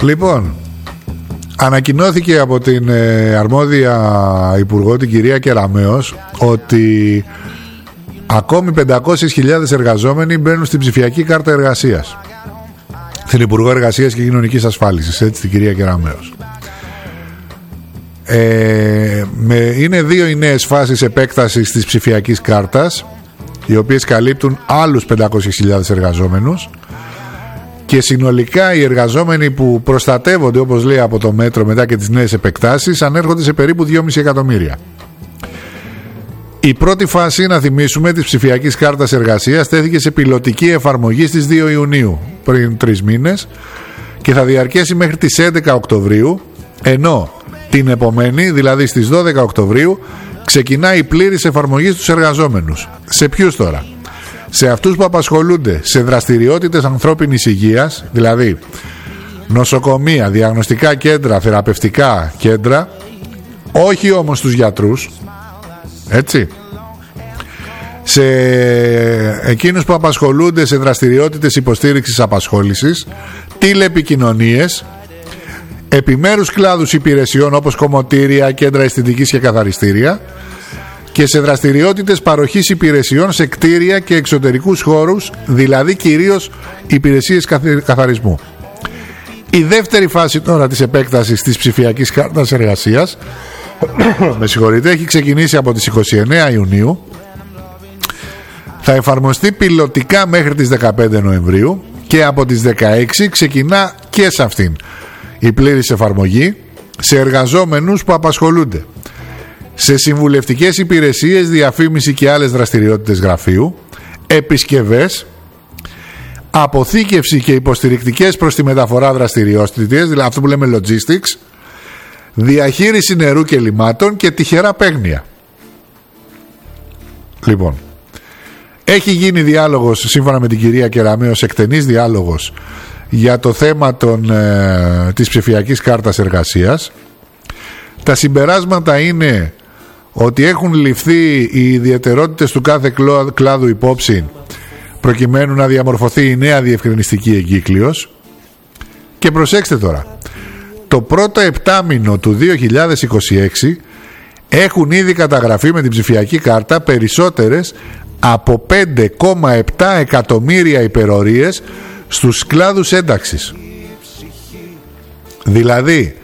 Λοιπόν, ανακοινώθηκε από την αρμόδια υπουργό, την κυρία Κεραμέως, ότι ακόμη 500.000 εργαζόμενοι μπαίνουν στην ψηφιακή κάρτα εργασίας. Την Υπουργό Εργασίας και Κοινωνικής Ασφάλισης, έτσι, την κυρία Κεραμέως. Είναι 2 οι νέες φάσεις επέκτασης της ψηφιακής κάρτας, οι οποίες καλύπτουν άλλους 500.000 εργαζόμενους, και συνολικά οι εργαζόμενοι που προστατεύονται, όπως λέει, από το μέτρο μετά και τις νέες επεκτάσεις, ανέρχονται σε περίπου 2,5 εκατομμύρια. Η πρώτη φάση, να θυμίσουμε, της ψηφιακής κάρτας εργασίας τέθηκε σε πιλωτική εφαρμογή στις 2 Ιουνίου, πριν 3 μήνες, και θα διαρκέσει μέχρι τις 11 Οκτωβρίου, ενώ την επομένη, δηλαδή στις 12 Οκτωβρίου, ξεκινάει η πλήρης εφαρμογή στους εργαζόμενους. Σε ποιους τώρα? Σε αυτούς που απασχολούνται σε δραστηριότητες ανθρώπινης υγείας, δηλαδή νοσοκομεία, διαγνωστικά κέντρα, θεραπευτικά κέντρα, όχι όμως τους γιατρούς, έτσι. Σε εκείνους που απασχολούνται σε δραστηριότητες υποστήριξης απασχόλησης, τηλεπικοινωνίες, επιμέρους κλάδους υπηρεσιών όπως κομμωτήρια, κέντρα αισθητικής και καθαριστήρια, και σε δραστηριότητες παροχής υπηρεσιών σε κτίρια και εξωτερικούς χώρους, δηλαδή κυρίως υπηρεσίες καθαρισμού. Η δεύτερη φάση τώρα της επέκτασης της ψηφιακής κάρτας εργασίας έχει ξεκινήσει από τις 29 Ιουνίου, θα εφαρμοστεί πιλωτικά μέχρι τις 15 Νοεμβρίου και από τις 16 ξεκινά και σε αυτήν η πλήρης εφαρμογή σε εργαζόμενους που απασχολούνται σε συμβουλευτικές υπηρεσίες, διαφήμιση και άλλες δραστηριότητες γραφείου, επισκευές, αποθήκευση και υποστηρικτικές προς τη μεταφορά δραστηριότητες, δηλαδή αυτό που λέμε logistics, διαχείριση νερού και λιμάτων και τυχερά παίγνια. Λοιπόν, έχει γίνει διάλογος, σύμφωνα με την κυρία Κεραμέως, εκτενής διάλογος για το θέμα της ψηφιακής κάρτας εργασίας. Τα συμπεράσματα είναι ότι έχουν ληφθεί οι ιδιαιτερότητες του κάθε κλάδου υπόψη, προκειμένου να διαμορφωθεί η νέα διευκρινιστική εγκύκλειος. Και προσέξτε τώρα, το πρώτο επτάμηνο του 2026 έχουν ήδη καταγραφεί με την ψηφιακή κάρτα περισσότερες από 5,7 εκατομμύρια υπερορίες στους κλάδους ένταξης. Δηλαδή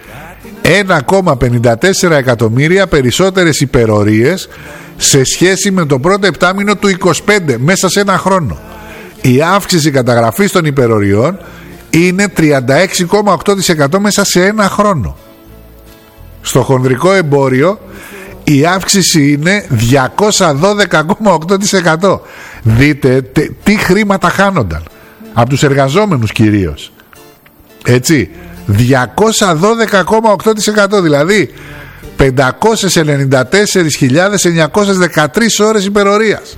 1,54 εκατομμύρια περισσότερες υπερορίες σε σχέση με το πρώτο επτάμηνο του 25, μέσα σε ένα χρόνο. Η αύξηση καταγραφής των υπεροριών είναι 36,8% μέσα σε ένα χρόνο. Στο χονδρικό εμπόριο η αύξηση είναι 212,8%. Δείτε τι χρήματα χάνονταν από τους εργαζόμενους κυρίως, έτσι. 212,8%, δηλαδή 594.913 ώρες υπερορίας.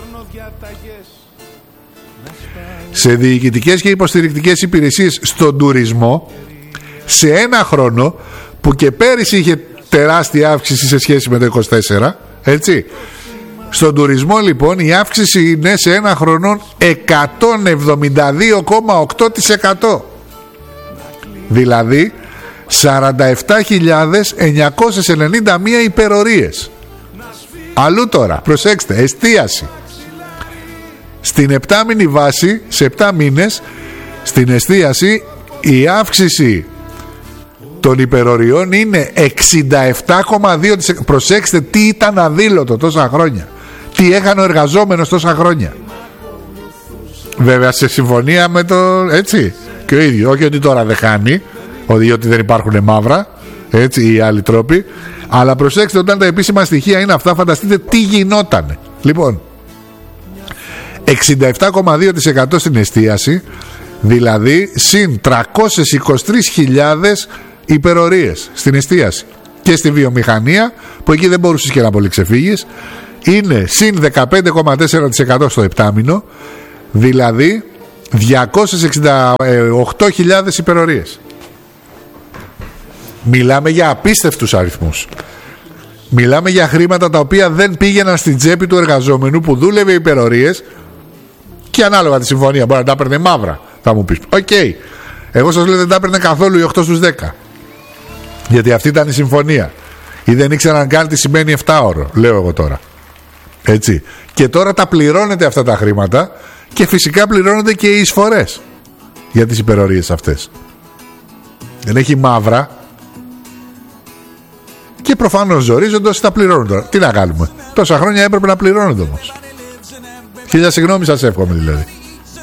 Σε διοικητικές και υποστηρικτικές υπηρεσίες στον τουρισμό, σε ένα χρόνο που και πέρυσι είχε τεράστια αύξηση σε σχέση με το 24, έτσι. Στον τουρισμό λοιπόν η αύξηση είναι σε ένα χρόνο 172,8%. Δηλαδή 47.991 υπερορίες. Αλλού τώρα, προσέξτε, εστίαση. Στην επτάμηνη βάση, σε 7 μήνες, στην εστίαση η αύξηση των υπεροριών είναι 67,2%. Προσέξτε τι ήταν αδήλωτο τόσα χρόνια, τι έκανε ο εργαζόμενος τόσα χρόνια. Βέβαια σε συμφωνία με το, έτσι, και ο ίδιο, όχι ότι τώρα δεν χάνει, ότι δεν υπάρχουν μαύρα, έτσι, οι άλλοι τρόποι. Αλλά προσέξτε, όταν τα επίσημα στοιχεία είναι αυτά, φανταστείτε τι γινότανε. Λοιπόν, 67,2% στην εστίαση, δηλαδή συν 323.000 υπερορίες στην εστίαση. Και στη βιομηχανία, που εκεί δεν μπορούσες και να πολύ ξεφύγεις, είναι συν 15,4% στο επτάμηνο, δηλαδή 268.000 υπερορίες. Μιλάμε για απίστευτους αριθμούς. Μιλάμε για χρήματα τα οποία δεν πήγαιναν στην τσέπη του εργαζόμενου που δούλευε υπερορίες και ανάλογα τη συμφωνία μπορεί να τα έπαιρνε μαύρα, θα μου πεις. Οκ. Εγώ σας λέω δεν τα έπαιρνε καθόλου οι 8 στους 10. Γιατί αυτή ήταν η συμφωνία. Ή δεν ήξεραν καν τι σημαίνει 7 ώρο, λέω εγώ τώρα. Έτσι. Και τώρα τα πληρώνετε αυτά τα χρήματα και φυσικά πληρώνονται και οι εισφορές για τις υπερορίες αυτές. Δεν έχει μαύρα. Και προφανώς ζορίζοντας τα πληρώνουν τώρα. Τι να κάνουμε. Τόσα χρόνια έπρεπε να πληρώνονται όμως. Χίλια συγγνώμη σας εύχομαι δηλαδή.